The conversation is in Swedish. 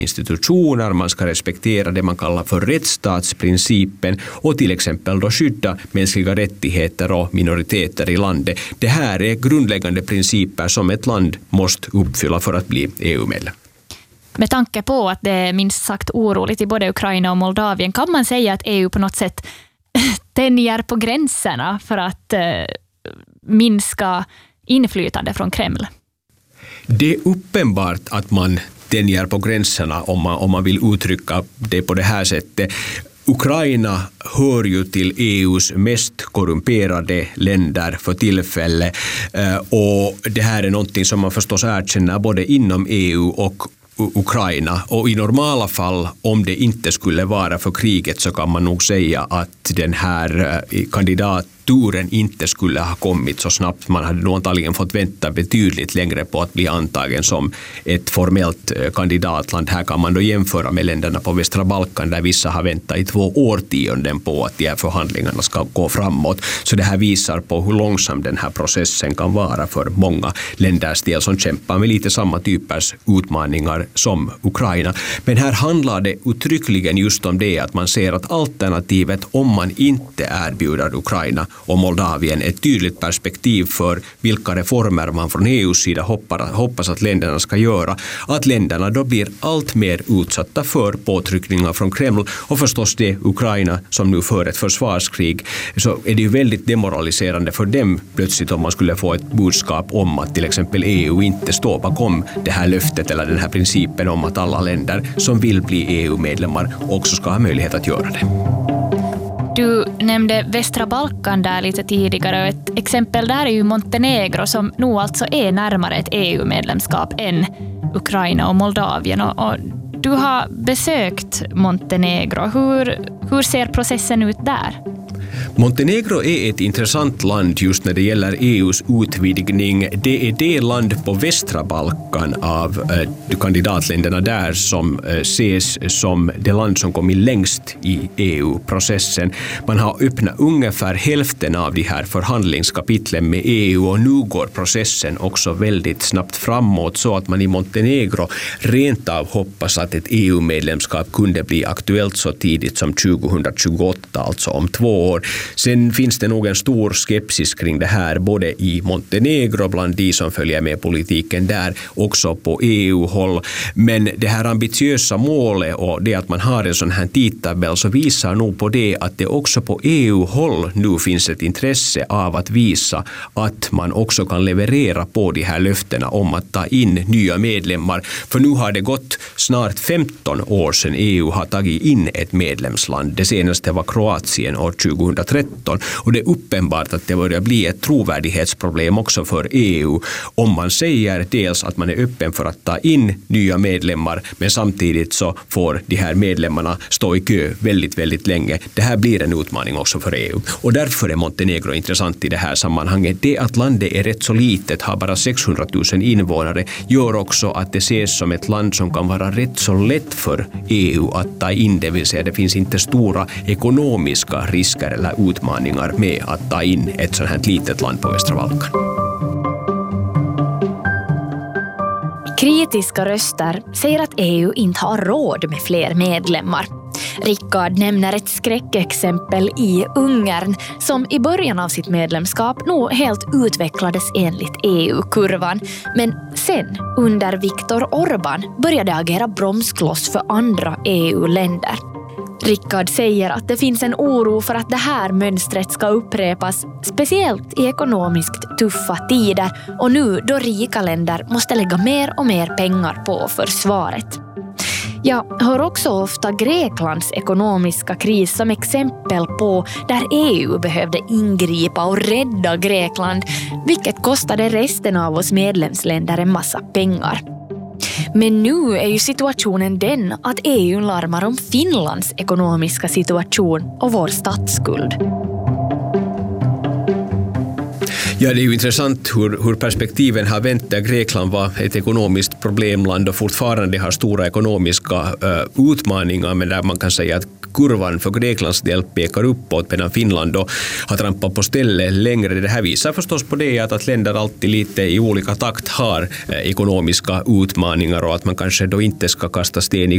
institutioner, man ska respektera det man kallar för rättsstatsprincipen och till exempel då skydda mänskliga rättigheter och minoriteter i landet. Det här är grundläggande principer som ett land måste uppfylla för att bli EU-medlem. Med tanke på att det är minst sagt oroligt i både Ukraina och Moldavien, kan man säga att EU på något sätt tänjer på gränserna för att minska inflytande från Kreml? Det är uppenbart att man tänjer på gränserna om man vill uttrycka det på det här sättet. Ukraina hör ju till EUs mest korrumperade länder för tillfället och det här är någonting som man förstås erkänner både inom EU och Ukraina. Och i normala fall, om det inte skulle vara för kriget, så kan man nog säga att den här kandidaturen inte skulle ha kommit så snabbt. Man hade nog antagligen fått vänta betydligt längre på att bli antagen som ett formellt kandidatland. Här kan man då jämföra med länderna på västra Balkan där vissa har väntat i 2 årtionden på att de här förhandlingarna ska gå framåt. Så det här visar på hur långsam den här processen kan vara för många länders del som kämpar med lite samma typers utmaningar som Ukraina. Men här handlar det uttryckligen just om det att man ser att alternativet om man inte erbjuder Ukraina och Moldavien ett tydligt perspektiv för vilka reformer man från EUs sida hoppas att länderna ska göra, att länderna då blir allt mer utsatta för påtryckningar från Kreml och förstås det Ukraina som nu för ett försvarskrig, så är det ju väldigt demoraliserande för dem plötsligt om man skulle få ett budskap om att till exempel EU inte står bakom det här löftet eller den här principen om att alla länder som vill bli EU-medlemmar också ska ha möjlighet att göra det. Du nämnde västra Balkan där lite tidigare och ett exempel där är ju Montenegro som nog alltså är närmare ett EU-medlemskap än Ukraina och Moldavien. Och du har besökt Montenegro. Hur ser processen ut där? Montenegro är ett intressant land just när det gäller EUs utvidgning. Det är det land på västra Balkan av kandidatländerna där som ses som det land som kommit längst i EU-processen. Man har öppnat ungefär hälften av de här förhandlingskapitlen med EU och nu går processen också väldigt snabbt framåt så att man i Montenegro rent av hoppas att ett EU-medlemskap kunde bli aktuellt så tidigt som 2028, alltså om 2 år. Sen finns det nog en stor skepsis kring det här både i Montenegro bland de som följer med politiken där, också på EU-håll. Men det här ambitiösa målet och det att man har en sån här tidtabell så visar nog på det att det också på EU-håll nu finns ett intresse av att visa att man också kan leverera på de här löftena om att ta in nya medlemmar. För nu har det gått snart 15 år sedan EU har tagit in ett medlemsland. Det senaste var Kroatien år 2013 och det är uppenbart att det börjar bli ett trovärdighetsproblem också för EU om man säger dels att man är öppen för att ta in nya medlemmar men samtidigt så får de här medlemmarna stå i kö väldigt, väldigt länge. Det här blir en utmaning också för EU och därför är Montenegro intressant i det här sammanhanget. Det att landet är rätt så litet, har bara 600 000 invånare, gör också att det ses som ett land som kan vara rätt så lätt för EU att ta in, det vill säga det finns inte stora ekonomiska risker eller utmaningar med att ta in ett sådant här litet land på västra Balkan. Kritiska röster säger att EU inte har råd med fler medlemmar. Rickard nämner ett skräckexempel i Ungern som i början av sitt medlemskap nog helt utvecklades enligt EU-kurvan. Men sen, under Viktor Orbán, började agera bromskloss för andra EU-länder. Rickard säger att det finns en oro för att det här mönstret ska upprepas, speciellt i ekonomiskt tuffa tider och nu då rika länder måste lägga mer och mer pengar på försvaret. Jag hör också ofta Greklands ekonomiska kris som exempel på där EU behövde ingripa och rädda Grekland, vilket kostade resten av oss medlemsländer en massa pengar. Men nu är ju situationen den att EU larmar om Finlands ekonomiska situation och vår statsskuld. Ja, det är ju intressant hur perspektiven har vänt där Grekland var ett ekonomiskt problemland och fortfarande har stora ekonomiska utmaningar, men där man kan säga att kurvan för Greklands del pekar uppåt medan Finland då har trampat på stället längre. Det här visar förstås på det att länder alltid lite i olika takt har ekonomiska utmaningar och att man kanske då inte ska kasta sten i